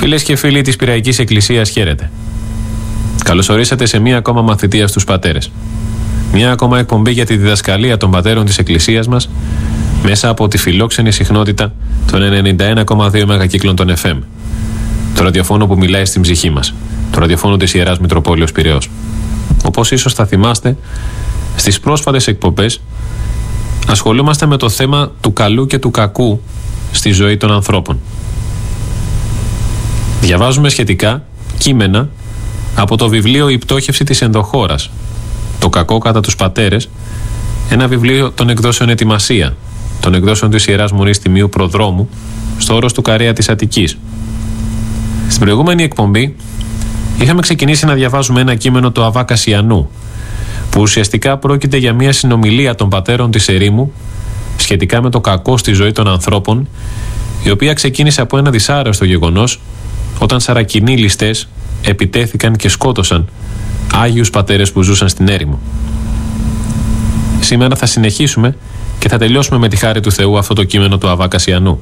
Φίλες και φίλοι της Πειραϊκής Εκκλησίας, χαίρετε. Καλώς ορίσατε σε μία ακόμα μαθητεία στους πατέρες. Μία ακόμα εκπομπή για τη διδασκαλία των πατέρων της Εκκλησίας μας μέσα από τη φιλόξενη συχνότητα των 91,2 μεγακύκλων των FM. Το ραδιοφώνο που μιλάει στην ψυχή μας. Το ραδιοφώνο της Ιεράς Μητροπόλεως Πειραιώς. Όπως ίσως θα θυμάστε, στις πρόσφατες εκπομπές ασχολούμαστε με το θέμα του καλού και του κακού στη ζωή των ανθρώπων. Διαβάζουμε σχετικά κείμενα από το βιβλίο «Η πτώχευση της ενδοχώρας», το κακό κατά τους πατέρες, ένα βιβλίο των εκδόσεων Ετοιμασία, των εκδόσεων της Ιεράς Μονής Τιμίου Προδρόμου, στο όρος του Καρέα της Αττικής. Στην προηγούμενη εκπομπή είχαμε ξεκινήσει να διαβάζουμε ένα κείμενο του Αββά Κασιανού, που ουσιαστικά πρόκειται για μια συνομιλία των πατέρων της ερήμου σχετικά με το κακό στη ζωή των ανθρώπων, η οποία ξεκίνησε από ένα δυσάρεστο γεγονός όταν σαρακινοί ληστές επιτέθηκαν και σκότωσαν Άγιους πατέρες που ζούσαν στην έρημο. Σήμερα θα συνεχίσουμε και θα τελειώσουμε με τη χάρη του Θεού αυτό το κείμενο του Αββά Κασιανού.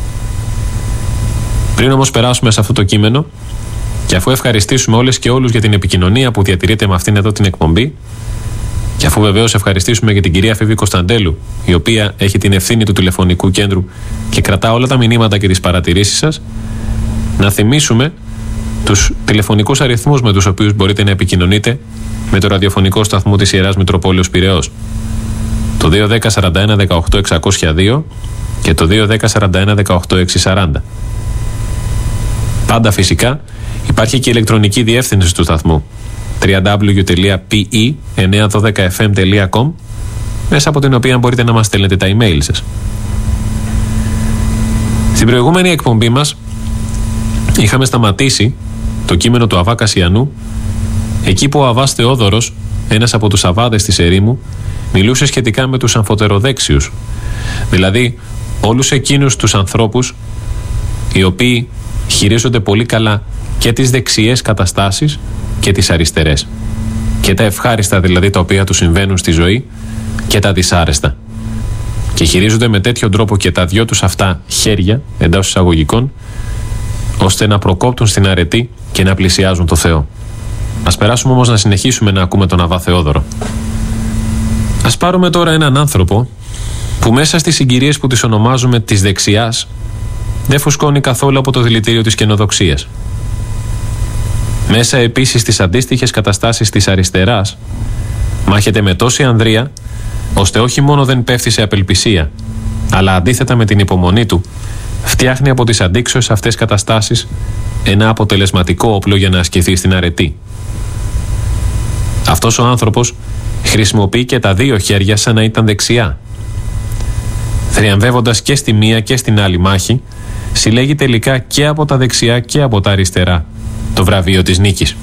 Πριν όμως περάσουμε σε αυτό το κείμενο, και αφού ευχαριστήσουμε όλες και όλους για την επικοινωνία που διατηρείται με αυτήν εδώ την εκπομπή, και αφού βεβαίως ευχαριστήσουμε και την κυρία Φίβη Κωνσταντέλου, η οποία έχει την ευθύνη του τηλεφωνικού κέντρου και κρατά όλα τα μηνύματα και τις παρατηρήσεις σας, να θυμίσουμε τους τηλεφωνικούς αριθμούς με τους οποίους μπορείτε να επικοινωνείτε με το ραδιοφωνικό σταθμό της Ιεράς Μητροπόλεως Πειραιώς. Το 210 41 18 602 και το 210 41 18 640. Πάντα φυσικά υπάρχει και η ηλεκτρονική διεύθυνση του σταθμού www.pe912fm.com, μέσα από την οποία μπορείτε να μας στέλνετε τα email σας. Στην προηγούμενη εκπομπή μας είχαμε σταματήσει το κείμενο του Αββά Κασιανού εκεί που ο Αββάς Θεόδωρος, ένας από τους Αββάδες της ερήμου, μιλούσε σχετικά με τους αμφωτεροδέξιους, δηλαδή όλους εκείνους τους ανθρώπους οι οποίοι χειρίζονται πολύ καλά και τις δεξιές καταστάσεις και τις αριστερές, και τα ευχάριστα δηλαδή τα οποία τους συμβαίνουν στη ζωή και τα δυσάρεστα, και χειρίζονται με τέτοιο τρόπο και τα δυο τους αυτά χέρια εντός εισαγωγικών, ώστε να προκόπτουν στην αρετή και να πλησιάζουν το Θεό. Ας περάσουμε όμως να συνεχίσουμε να ακούμε τον Αββά Θεόδωρο. Ας πάρουμε τώρα έναν άνθρωπο που μέσα στις συγκυρίες που τις ονομάζουμε της δεξιάς δεν φουσκώνει καθόλου από το δηλητήριο της καινοδοξίας. Μέσα επίσης στις αντίστοιχες καταστάσεις της αριστεράς μάχεται με τόση ανδρεία, ώστε όχι μόνο δεν πέφτει σε απελπισία, αλλά αντίθετα με την υπομονή του φτιάχνει από τις αντίξωες αυτές καταστάσεις ένα αποτελεσματικό όπλο για να ασκηθεί στην αρετή. Αυτός ο άνθρωπος χρησιμοποιεί και τα δύο χέρια σαν να ήταν δεξιά. Θριαμβεύοντας και στη μία και στην άλλη μάχη, συλλέγει τελικά και από τα δεξιά και από τα αριστερά το βραβείο της νίκης.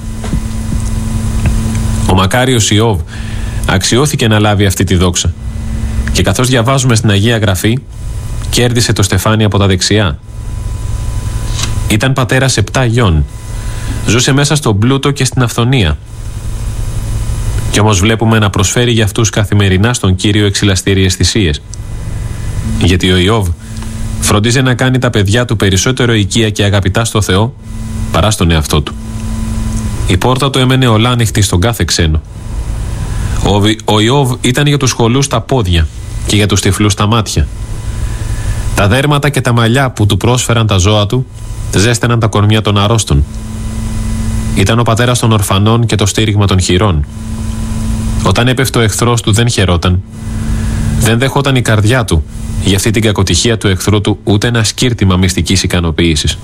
Ο μακάριος Ιώβ αξιώθηκε να λάβει αυτή τη δόξα, και καθώς διαβάζουμε στην Αγία Γραφή, κέρδισε το στεφάνι από τα δεξιά. Ήταν πατέρας 7 γιών, ζούσε μέσα στον πλούτο και στην αυθονία, κι όμως βλέπουμε να προσφέρει για αυτούς καθημερινά στον Κύριο εξηλαστήριες θυσίες, γιατί ο Ιώβ φρόντιζε να κάνει τα παιδιά του περισσότερο οικία και αγαπητά στο Θεό παρά στον εαυτό του. Η πόρτα του έμενε ολά ανοιχτή στον κάθε ξένο. Ο Ιώβ ήταν για τους χολούς τα πόδια και για τους τυφλούς τα μάτια. Τα δέρματα και τα μαλλιά που του πρόσφεραν τα ζώα του ζέστεναν τα κορμιά των αρρώστων. Ήταν ο πατέρας των ορφανών και το στήριγμα των χειρών. Όταν έπεφτε ο εχθρός του δεν χαιρόταν. Δεν δεχόταν η καρδιά του για αυτή την κακοτυχία του εχθρού του ούτε ένα σκύρτημα μυστικής ικανοποίησης.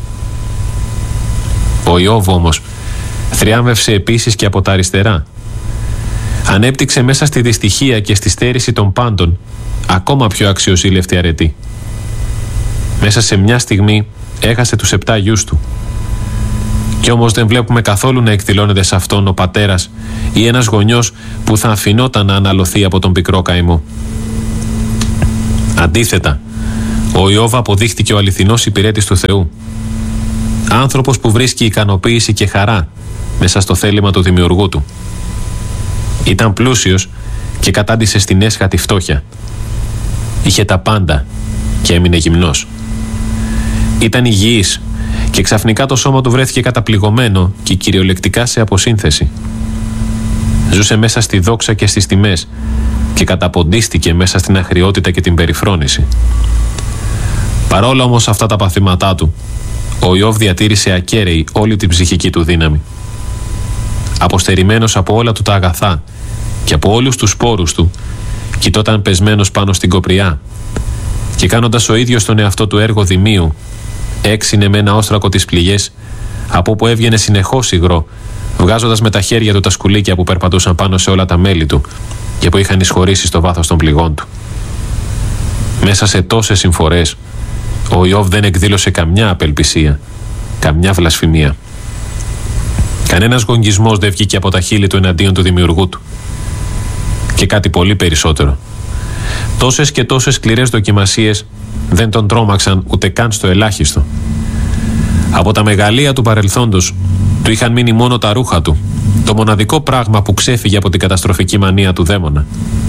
Ο Ιώβ όμως θριάμβευσε επίσης και από τα αριστερά. Ανέπτυξε μέσα στη δυστυχία και στη στέρηση των πάντων ακόμα πιο αξιοσύλλευτη αρετή. Μέσα σε μια στιγμή έχασε τους 7 γιους του. Κι όμως δεν βλέπουμε καθόλου να εκδηλώνεται σε αυτόν ο πατέρας ή ένας γονιός που θα αφινόταν να αναλωθεί από τον πικρό καημό. Αντίθετα, ο Ιώβ αποδείχτηκε ο αληθινός υπηρέτης του Θεού. Άνθρωπος που βρίσκει ικανοποίηση και χαρά μέσα στο θέλημα του δημιουργού του. Ήταν πλούσιος και κατάντησε στην έσχατη φτώχεια. Είχε τα πάντα και έμεινε γυμνός. Ήταν υγιής Και ξαφνικά το σώμα του βρέθηκε καταπληγωμένο και κυριολεκτικά σε αποσύνθεση. Ζούσε μέσα στη δόξα και στις τιμές και καταποντίστηκε μέσα στην αχριότητα και την περιφρόνηση. Παρόλα όμως αυτά τα παθήματά του, ο Ιώβ διατήρησε ακέραιη όλη την ψυχική του δύναμη. Αποστερημένος από όλα του τα αγαθά και από όλους τους σπόρους του, κοιτόταν πεσμένος πάνω στην κοπριά και κάνοντας ο ίδιος τον εαυτό του έργο δημίου, έξινε με ένα όστρακο τις πληγές από όπου έβγαινε συνεχώς υγρό, βγάζοντας με τα χέρια του τα σκουλίκια που περπατούσαν πάνω σε όλα τα μέλη του και που είχαν εισχωρήσει στο βάθος των πληγών του. Μέσα σε τόσες συμφορές, ο Ιώβ δεν εκδήλωσε καμιά απελπισία, καμιά βλασφημία. Κανένας γογγισμός δεν βγήκε από τα χείλη του εναντίον του δημιουργού του. Και κάτι πολύ περισσότερο. Τόσες και τόσες σκληρές δοκιμασίες δεν τον τρόμαξαν ούτε καν στο ελάχιστο. Από τα μεγαλεία του παρελθόντος του είχαν μείνει μόνο τα ρούχα του, το μοναδικό πράγμα που ξέφυγε από την καταστροφική μανία του δαίμονα.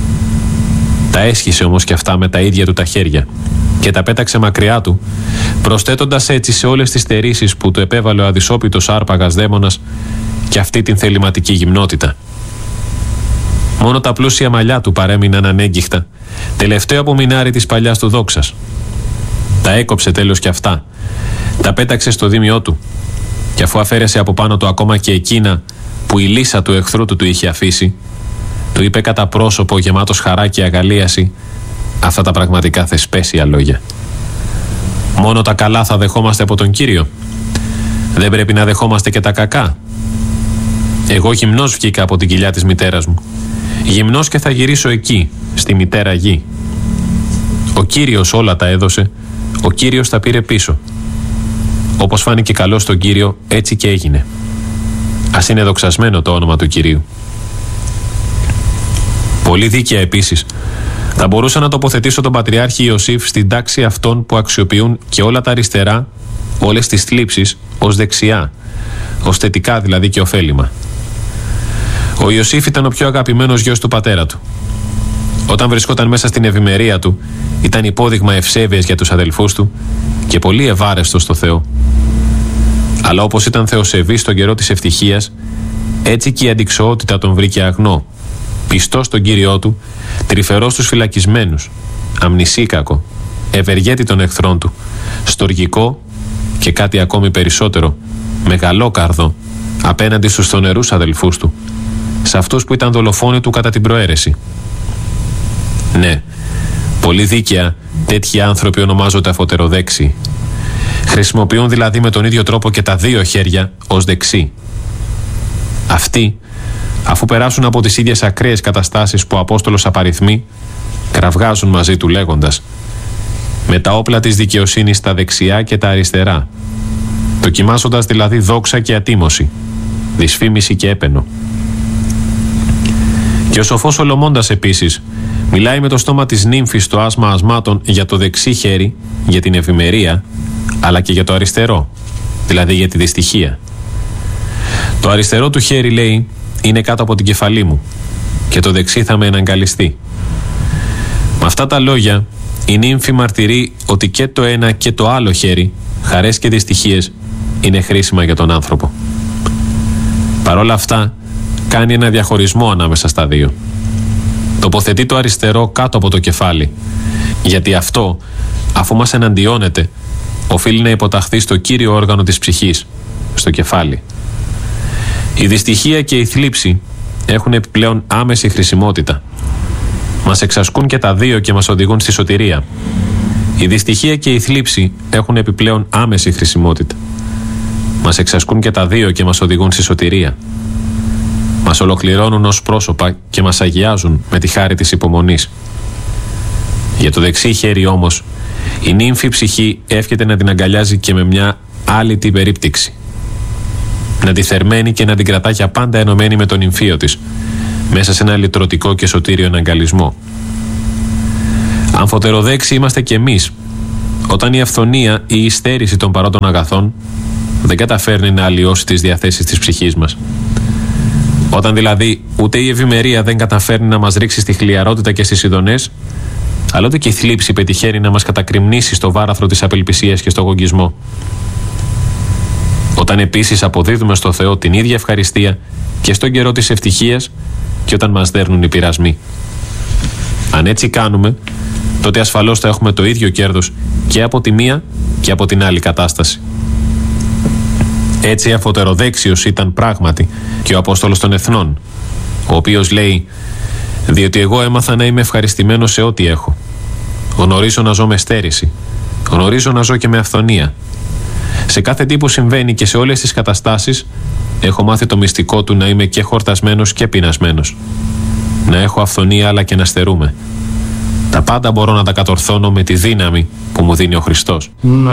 Τα έσχισε όμως και αυτά με τα ίδια του τα χέρια και τα πέταξε μακριά του, προσθέτοντας έτσι σε όλες τις στερήσεις που του επέβαλε ο αδυσόπιτος άρπαγας δαίμονας και αυτή την θεληματική γυμνότητα. Μόνο τα πλούσια μαλλιά του παρέμειναν ανέγκυχτα, τελευταίο απομεινάρι της παλιάς του δόξας. Τα έκοψε τέλος κι αυτά, τα πέταξε στο δίμιό του και αφού αφαίρεσε από πάνω του ακόμα και εκείνα που η λύσα του εχθρού του είχε αφήσει, του είπε κατά πρόσωπο γεμάτος χαρά και αγαλίαση αυτά τα πραγματικά θεσπέσια λόγια. Μόνο τα καλά θα δεχόμαστε από τον Κύριο. Δεν πρέπει να δεχόμαστε και τα κακά. Εγώ γυμνός βγήκα από την κοιλιά της μητέρας μου. Γυμνός και θα γυρίσω εκεί, στη μητέρα γη. Ο Κύριος όλα τα έδωσε, ο Κύριος τα πήρε πίσω. Όπως φάνηκε καλό στον Κύριο, έτσι και έγινε. Ας είναι δοξασμένο το όνομα του Κυρίου. Πολύ δίκαια επίσης, θα μπορούσα να τοποθετήσω τον Πατριάρχη Ιωσήφ στην τάξη αυτών που αξιοποιούν και όλα τα αριστερά, όλες τις θλίψεις, ως δεξιά, ως θετικά δηλαδή και ωφέλιμα. Ο Ιωσήφ ήταν ο πιο αγαπημένος γιος του πατέρα του. Όταν βρισκόταν μέσα στην ευημερία του, ήταν υπόδειγμα ευσέβειας για τους αδελφούς του και πολύ ευάρεστος στο Θεό. Αλλά όπως ήταν θεοσεβής στον καιρό της ευτυχίας, έτσι και η αντιξοότητα τον βρήκε αγνό, πιστός στον Κύριό του, τρυφερός στους φυλακισμένους, αμνησίκακο, ευεργέτη των εχθρών του, στοργικό και κάτι ακόμη περισσότερο, μεγαλόκαρδο απέναντι στους θονερούς αδελφούς του, σε αυτούς που ήταν δολοφόνοι του κατά την προαίρεση. Ναι, πολύ δίκαια τέτοιοι άνθρωποι ονομάζονται αφωτεροδέξιοι. Χρησιμοποιούν δηλαδή με τον ίδιο τρόπο και τα δύο χέρια ως δεξί. Αυτοί, αφού περάσουν από τις ίδιες ακραίες καταστάσεις που ο Απόστολος απαριθμεί, κραυγάζουν μαζί του λέγοντας: με τα όπλα της δικαιοσύνης τα δεξιά και τα αριστερά, δοκιμάζοντας δηλαδή δόξα και ατίμωση, δυσφήμιση και έπαινο. Και ο σοφός Σολομώντας επίσης μιλάει με το στόμα της νύμφης στο άσμα ασμάτων για το δεξί χέρι, για την ευημερία, αλλά και για το αριστερό, δηλαδή για τη δυστυχία. Το αριστερό του χέρι, λέει, είναι κάτω από την κεφαλή μου και το δεξί θα με εναγκαλιστεί. Με αυτά τα λόγια η νύμφη μαρτυρεί ότι και το ένα και το άλλο χέρι, χαρές και δυστυχίες, είναι χρήσιμα για τον άνθρωπο. Παρ' όλα αυτά κάνει ένα διαχωρισμό ανάμεσα στα δύο. Τοποθετεί το αριστερό κάτω από το κεφάλι, γιατί αυτό, αφού μας εναντιώνεται, οφείλει να υποταχθεί στο κύριο όργανο της ψυχής, στο κεφάλι. Η δυστυχία και η θλίψη έχουν επιπλέον άμεση χρησιμότητα. Μας εξασκούν και τα δύο και μας οδηγούν στη σωτηρία. Η δυστυχία και η θλίψη έχουν επιπλέον άμεση χρησιμότητα. Μας εξασκούν και τα δύο και μας οδηγούν στη σωτηρία. Μας ολοκληρώνουν ως πρόσωπα και μας αγιάζουν με τη χάρη της υπομονής. Για το δεξί χέρι όμως, η νύμφη ψυχή εύχεται να την αγκαλιάζει και με μια άλλη την περίπτυξη. Να τη θερμαίνει και να την κρατά για πάντα ενωμένη με τον νυμφίο της, μέσα σε ένα λυτρωτικό και σωτήριο εναγκαλισμό. Αμφωτεροδέξοι είμαστε κι εμείς, όταν η αυθονία ή η στέρηση των παρόντων αγαθών δεν καταφέρνει να αλλοιώσει τις διαθέσεις της ψυχής μας. Όταν δηλαδή ούτε η ευημερία δεν καταφέρνει να μας ρίξει στη χλιαρότητα και στις ειδονές, αλλά ούτε και η θλίψη πετυχαίνει να μας κατακριμνήσει στο βάραθρο της απελπισίας και στο γογγισμό. Όταν επίσης αποδίδουμε στο Θεό την ίδια ευχαριστία και στον καιρό της ευτυχίας και όταν μας δέρνουν οι πειρασμοί. Αν έτσι κάνουμε, τότε ασφαλώς θα έχουμε το ίδιο κέρδος και από τη μία και από την άλλη κατάσταση. Έτσι αφωτεροδέξιος ήταν πράγματι και ο Απόστολος των Εθνών, ο οποίος λέει «Διότι εγώ έμαθα να είμαι ευχαριστημένος σε ό,τι έχω. Γνωρίζω να ζω με στέρηση, γνωρίζω να ζω και με αυθονία. Σε κάθε τι που συμβαίνει και σε όλες τις καταστάσεις έχω μάθει το μυστικό του να είμαι και χορτασμένος και πεινασμένος. Να έχω αυθονία αλλά και να στερούμε. Τα πάντα μπορώ να τα κατορθώνω με τη δύναμη που μου δίνει ο Χριστός».